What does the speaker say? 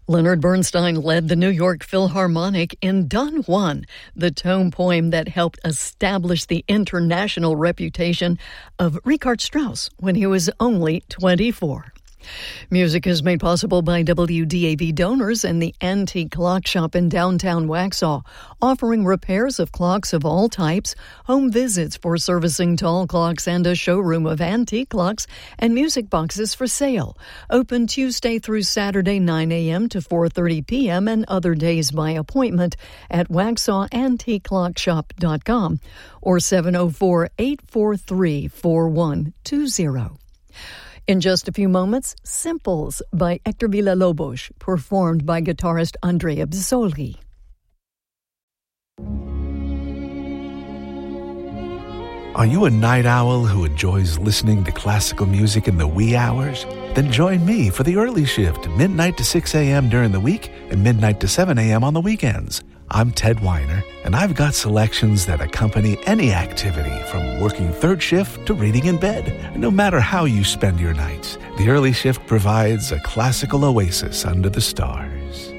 Leonard Bernstein led the New York Philharmonic in Don Juan, the tone poem that helped establish the international reputation of Richard Strauss when he was only 24. Music is made possible by WDAV donors and the Antique Clock Shop in downtown Waxhaw, offering repairs of clocks of all types, home visits for servicing tall clocks, and a showroom of antique clocks and music boxes for sale. Open Tuesday through Saturday, 9 a.m. to 4:30 p.m. and other days by appointment at WaxhawAntiqueClockShop.com or 704-843-4120. In just a few moments, Simples by Hector Villalobos, performed by guitarist Andrea Bizzoli. Are you a night owl who enjoys listening to classical music in the wee hours? Then join me for the early shift, midnight to 6 a.m. during the week and midnight to 7 a.m. on the weekends. I'm Ted Weiner, and I've got selections that accompany any activity from working third shift to reading in bed. No matter how you spend your nights, the early shift provides a classical oasis under the stars.